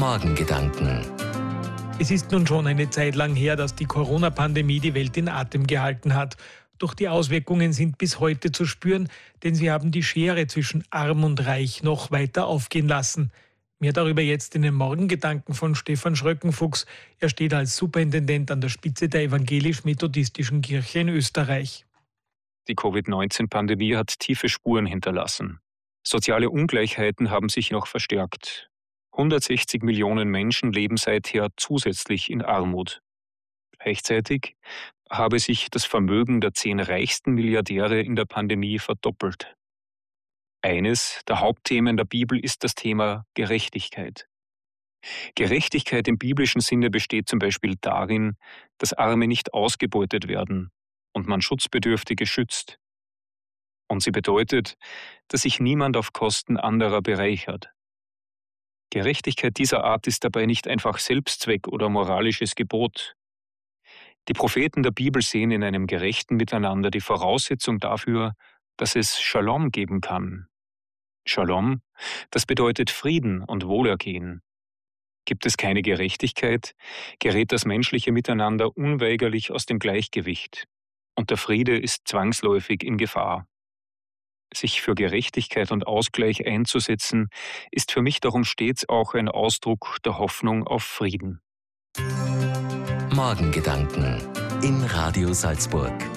Morgengedanken. Es ist nun schon eine Zeit lang her, dass die Corona-Pandemie die Welt in Atem gehalten hat. Doch die Auswirkungen sind bis heute zu spüren, denn sie haben die Schere zwischen Arm und Reich noch weiter aufgehen lassen. Mehr darüber jetzt in den Morgengedanken von Stefan Schröckenfuchs. Er steht als Superintendent an der Spitze der Evangelisch-Methodistischen Kirche in Österreich. Die Covid-19-Pandemie hat tiefe Spuren hinterlassen. Soziale Ungleichheiten haben sich noch verstärkt. 160 Millionen Menschen leben seither zusätzlich in Armut. Gleichzeitig habe sich das Vermögen der 10 reichsten Milliardäre in der Pandemie verdoppelt. Eines der Hauptthemen der Bibel ist das Thema Gerechtigkeit. Gerechtigkeit im biblischen Sinne besteht zum Beispiel darin, dass Arme nicht ausgebeutet werden und man Schutzbedürftige schützt. Und sie bedeutet, dass sich niemand auf Kosten anderer bereichert. Gerechtigkeit dieser Art ist dabei nicht einfach Selbstzweck oder moralisches Gebot. Die Propheten der Bibel sehen in einem gerechten Miteinander die Voraussetzung dafür, dass es Shalom geben kann. Shalom, das bedeutet Frieden und Wohlergehen. Gibt es keine Gerechtigkeit, gerät das menschliche Miteinander unweigerlich aus dem Gleichgewicht und der Friede ist zwangsläufig in Gefahr. Sich für Gerechtigkeit und Ausgleich einzusetzen, ist für mich darum stets auch ein Ausdruck der Hoffnung auf Frieden. Morgengedanken in Radio Salzburg.